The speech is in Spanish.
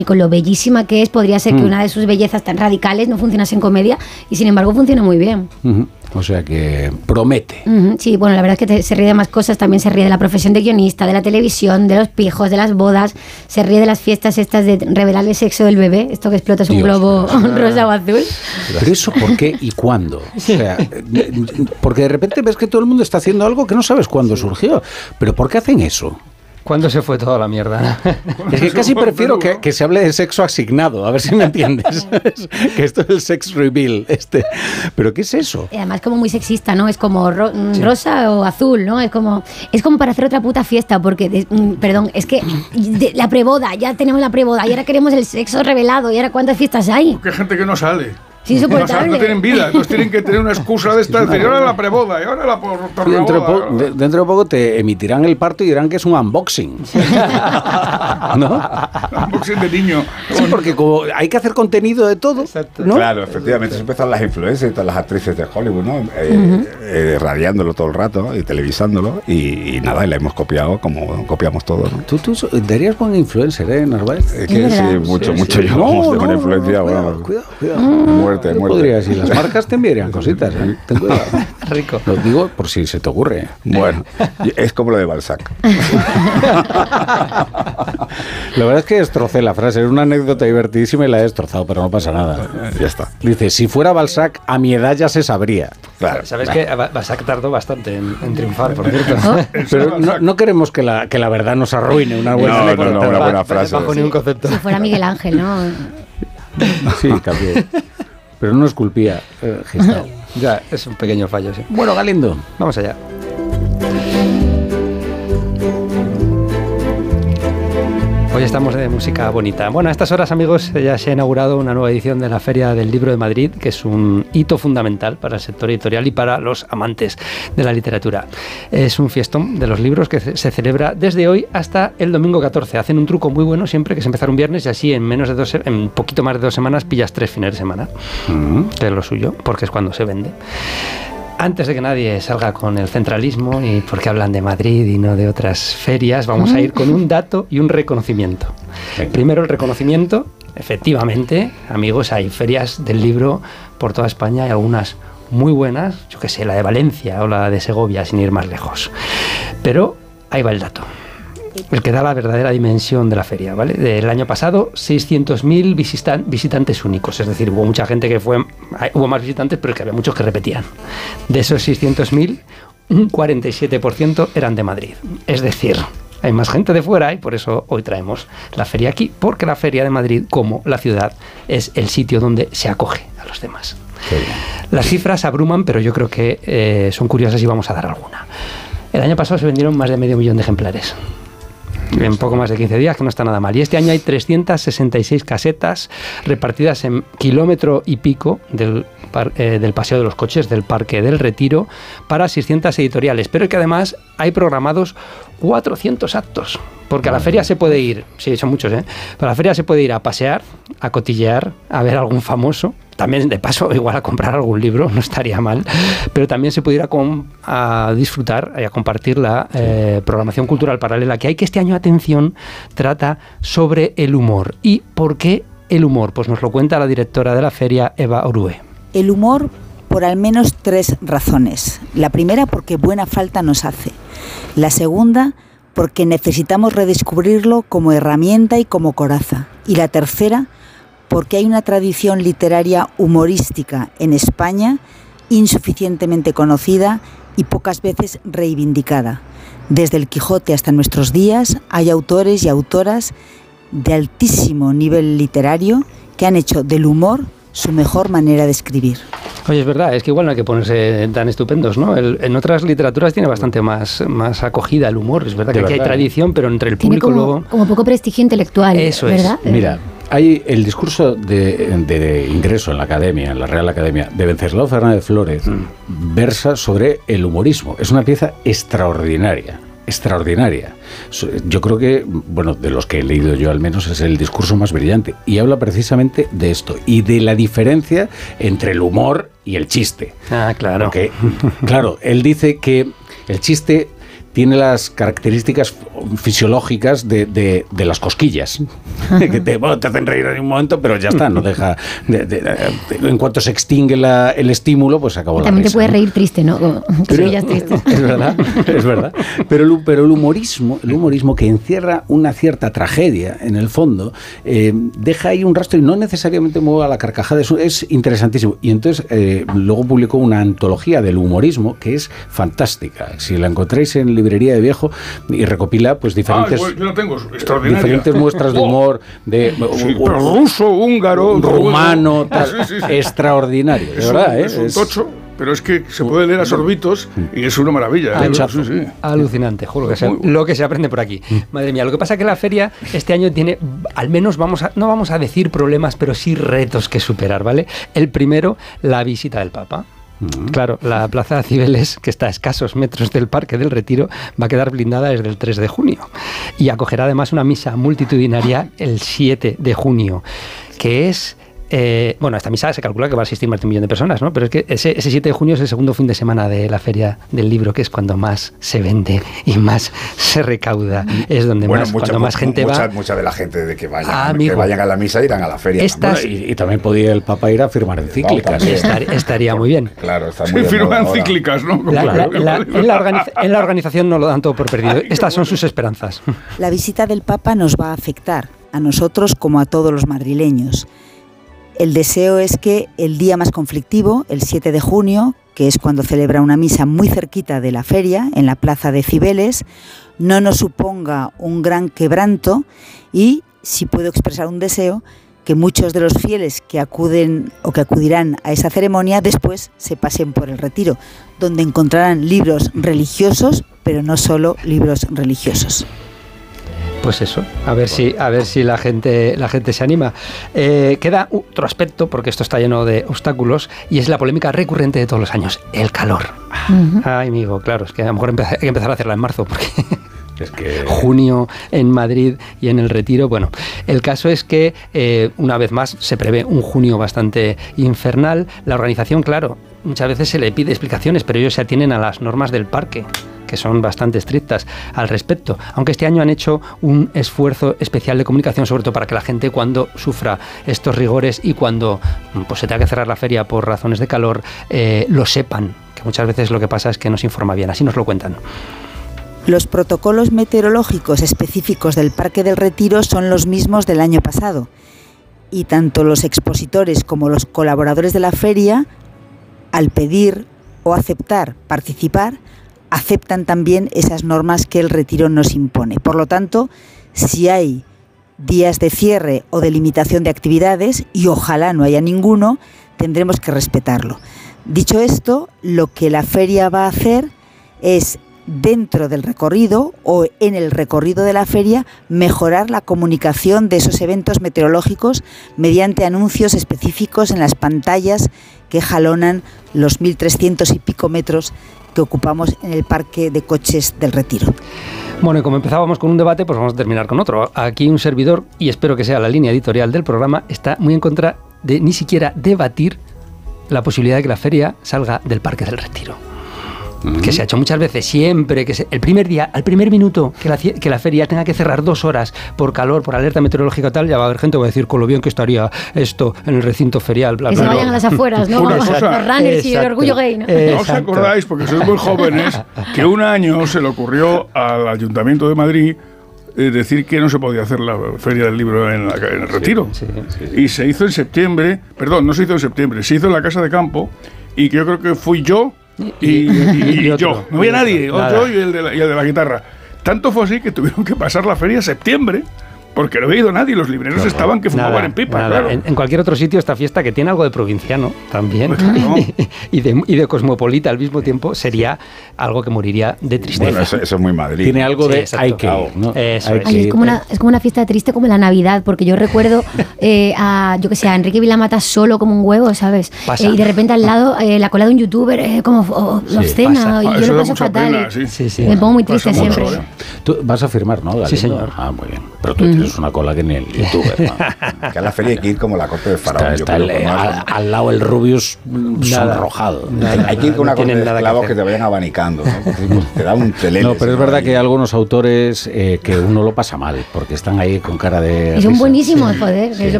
con lo bellísima que es, podría ser que una de sus bellezas tan radicales no funcionase en comedia y sin embargo funciona muy bien. O sea que promete. Sí, bueno, la verdad es que se ríe de más cosas, también se ríe de la profesión de guionista, de la televisión, de los pijos, de las bodas, se ríe de las fiestas estas de revelar el sexo del bebé, esto que explotas un globo rosa o azul. ¿Pero eso por qué y cuándo? O sea, porque de repente ves que todo el mundo está haciendo algo que no sabes cuándo surgió. ¿Pero por qué hacen eso? ¿Cuándo se fue toda la mierda? Es que casi prefiero que se hable de sexo asignado, a ver si me entiendes. Que esto es el sex reveal. ¿Pero qué es eso? Y además como muy sexista, ¿no? Es como rosa o azul, ¿no? Es como para hacer otra puta fiesta, porque, perdón, es que la preboda, ya tenemos la preboda, y ahora queremos el sexo revelado, y ahora ¿cuántas fiestas hay? Porque hay gente que no sale. Sí, insoportable. No tienen vida, entonces tienen que tener una excusa de esta. Y ahora la preboda, y ahora la tornaboda. Dentro de poco te emitirán el parto y dirán que es un unboxing. ¿No? Unboxing de niño. Sí, porque como hay que hacer contenido de todo, ¿no? Claro, efectivamente. Se empezaron las influencers y todas las actrices de Hollywood, ¿no? Radiándolo todo el rato y televisándolo. Y nada, y la hemos copiado como copiamos todo, ¿no? Tú darías buen influencer, Narváez. Sí, mucho llevamos de buena influencia. Cuidado. Muerte. Podría decir, las marcas te enviarían cositas, ¿eh? Ten cuidado. Rico. Lo digo por si se te ocurre. Bueno, es como lo de Balzac. La verdad es que destrocé la frase. Era una anécdota divertidísima y la he destrozado, pero no pasa nada. Ya está. Dice, si fuera Balzac, a mi edad ya se sabría. Claro, sabes que Balzac tardó bastante en triunfar, por cierto. Pero no queremos que la verdad nos arruine una buena anécdota. No, una buena frase. Bajo ningún concepto. Si fuera Miguel Ángel, ¿no? Sí, también. Pero no esculpía Gestao. Ya, es un pequeño fallo, sí. Bueno, Galindo. Vamos allá. Hoy estamos de música bonita. Bueno, a estas horas, amigos, ya se ha inaugurado una nueva edición de la Feria del Libro de Madrid, que es un hito fundamental para el sector editorial y para los amantes de la literatura. Es un fiestón de los libros que se celebra desde hoy hasta el domingo 14. Hacen un truco muy bueno siempre, que es empezar un viernes y así en poquito más de 2 semanas pillas 3 fines de semana, que es lo suyo, porque es cuando se vende. Antes de que nadie salga con el centralismo y porque hablan de Madrid y no de otras ferias, vamos a ir con un dato y un reconocimiento. Primero el reconocimiento. Efectivamente, amigos, hay ferias del libro por toda España, hay algunas muy buenas, yo que sé, la de Valencia o la de Segovia, sin ir más lejos. Pero ahí va el dato, el que da la verdadera dimensión de la feria, ¿vale? Del año pasado, 600.000 visitantes únicos, es decir, hubo mucha gente que fue, hubo más visitantes, pero que había muchos que repetían. De esos 600.000, un 47% eran de Madrid, es decir, hay más gente de fuera y por eso hoy traemos la feria aquí, porque la Feria de Madrid, como la ciudad, es el sitio donde se acoge a los demás. Las cifras abruman, pero yo creo que son curiosas y vamos a dar alguna. El año pasado se vendieron más de 500.000 de ejemplares. En poco más de 15 días, que no está nada mal. Y este año hay 366 casetas repartidas en kilómetro y pico del Paseo de los Coches, del Parque del Retiro, para 600 editoriales. Pero que además hay programados 400 actos. Porque a la feria se puede ir, sí, son muchos, pero a la feria se puede ir a pasear, a cotillear, a ver a algún famoso. También, de paso, igual a comprar algún libro, no estaría mal. Pero también se puede ir a disfrutar y a compartir la programación cultural paralela que hay, que este año, atención, trata sobre el humor. ¿Y por qué el humor? Pues nos lo cuenta la directora de la feria, Eva Orue. El humor, por al menos 3 razones. La primera, porque buena falta nos hace. La segunda, porque necesitamos redescubrirlo como herramienta y como coraza. Y la tercera, porque hay una tradición literaria humorística en España insuficientemente conocida y pocas veces reivindicada. Desde el Quijote hasta nuestros días hay autores y autoras de altísimo nivel literario que han hecho del humor su mejor manera de escribir. Oye, es verdad, es que igual no hay que ponerse tan estupendos, ¿no? En otras literaturas tiene bastante más acogida el humor, es verdad que aquí hay tradición, pero entre el público tiene luego... como poco prestigio intelectual, eso ¿verdad? Es. Mira, hay el discurso de ingreso en la Academia, en la Real Academia, de Venceslao Fernández Flórez, versa sobre el humorismo. Es una pieza extraordinaria. Yo creo que, bueno, de los que he leído yo al menos, es el discurso más brillante. Y habla precisamente de esto y de la diferencia entre el humor y el chiste. Ah, claro. Porque, claro, él dice que el chiste tiene las características fisiológicas de las cosquillas, que te hacen reír en un momento, pero ya está, no deja... en cuanto se extingue el estímulo, pues acabó la risa. También te puedes reír triste, ¿no? Es verdad. Pero el humorismo que encierra una cierta tragedia, en el fondo, deja ahí un rastro y no necesariamente mueve a la carcajada. Es interesantísimo. Y entonces luego publicó una antología del humorismo que es fantástica. Si la encontráis en librería de viejo, y recopila pues diferentes, yo la tengo, extraordinaria. Diferentes muestras de humor, de ruso, húngaro, rumano, extraordinario, de verdad. Es un tocho. Pero es que se puede leer a sorbitos y es una maravilla. Alucinante, juro lo que se aprende por aquí. Madre mía, lo que pasa es que la feria este año tiene, al menos no vamos a decir problemas, pero sí retos que superar, ¿vale? El primero, la visita del Papa. Claro, la Plaza de Cibeles, que está a escasos metros del Parque del Retiro, va a quedar blindada desde el 3 de junio y acogerá además una misa multitudinaria el 7 de junio, que es... esta misa se calcula que va a asistir más de 1 millón de personas, ¿no? Pero es que ese 7 de junio es el segundo fin de semana de la Feria del Libro, que es cuando más se vende y más se recauda. Es donde cuando más gente va. Mucha de la gente de que vayan a la misa irán a la feria. Y también podía el Papa ir a firmar encíclicas. Estaría muy bien. Claro, está muy bien. Firma encíclicas, ¿no? En la organización no lo dan todo por perdido. Estas son sus esperanzas. La visita del Papa nos va a afectar, a nosotros como a todos los madrileños. El deseo es que el día más conflictivo, el 7 de junio, que es cuando celebra una misa muy cerquita de la feria, en la Plaza de Cibeles, no nos suponga un gran quebranto y, si puedo expresar un deseo, que muchos de los fieles que acuden o que acudirán a esa ceremonia después se pasen por el Retiro, donde encontrarán libros religiosos, pero no solo libros religiosos. Pues eso, a ver si la gente se anima. Queda otro aspecto, porque esto está lleno de obstáculos, y es la polémica recurrente de todos los años, el calor. Ay, amigo, claro, es que a lo mejor hay que empezar a hacerla en marzo, porque... Es que... junio en Madrid y en el Retiro. Bueno, el caso es que una vez más se prevé un junio bastante infernal. La organización, claro, muchas veces se le pide explicaciones, pero ellos se atienen a las normas del parque, que son bastante estrictas al respecto, aunque este año han hecho un esfuerzo especial de comunicación, sobre todo para que la gente, cuando sufra estos rigores y cuando pues se tenga que cerrar la feria por razones de calor, lo sepan, que muchas veces lo que pasa es que no se informa bien. Así nos lo cuentan. Los protocolos meteorológicos específicos del Parque del Retiro son los mismos del año pasado, y tanto los expositores como los colaboradores de la feria, al pedir o aceptar participar, aceptan también esas normas que el Retiro nos impone. Por lo tanto, si hay días de cierre o de limitación de actividades, y ojalá no haya ninguno, tendremos que respetarlo. Dicho esto, lo que la feria va a hacer es, dentro del recorrido o en el recorrido de la feria, mejorar la comunicación de esos eventos meteorológicos mediante anuncios específicos en las pantallas que jalonan los 1.300 y pico metros que ocupamos en el parque de coches del Retiro. Bueno, y como empezábamos con un debate, pues vamos a terminar con otro. Aquí un servidor, y espero que sea la línea editorial del programa, está muy en contra de ni siquiera debatir la posibilidad de que la feria salga del Parque del Retiro. Que se ha hecho muchas veces, siempre que el primer día, al primer minuto que la feria tenga que cerrar 2 horas por calor, por alerta meteorológica tal, ya va a haber gente que va a decir con lo bien que estaría esto en el recinto ferial, bla, que bla, se vayan a las afueras, ¿no? Los runners y el orgullo gay, ¿no? ¿No os acordáis, porque sois muy jóvenes, que un año se le ocurrió al Ayuntamiento de Madrid decir que no se podía hacer la Feria del Libro en el Retiro? Sí. Y se hizo en septiembre, no se hizo en septiembre, se hizo en la Casa de Campo, y que yo creo que fui yo y yo. No había nadie, yo y el de la guitarra. Tanto fue así que tuvieron que pasar la feria a septiembre, porque no había ido nadie, los libreros estaban que fumaban en pipa. Claro. En cualquier otro sitio, esta fiesta, que tiene algo de provinciano también, y de cosmopolita al mismo tiempo, sería algo que moriría de tristeza. Bueno, eso es muy Madrid. Tiene algo de hay que ir, ¿no? Es como una fiesta triste, como la Navidad, porque yo recuerdo a Enrique Vilamata solo como un huevo, ¿sabes? Y de repente al lado la cola de un youtuber como lo obscena, y yo lo paso fatal. Pena, sí. Me pongo muy triste siempre. Tú vas a firmar, ¿no, Galindo? Sí, señor. Ah, muy bien. Pero tú tienes una cola que ni el youtuber. Que a la feria hay que ir como la corte del faraón. Está al lado el Rubius sonrojado. Hay que ir con una corte de esclavos que te vayan abanicando, ¿no? Te da un telele. No, pero es verdad que hay algunos autores que uno lo pasa mal, porque están ahí con cara de... Y son buenísimos, joder, es lo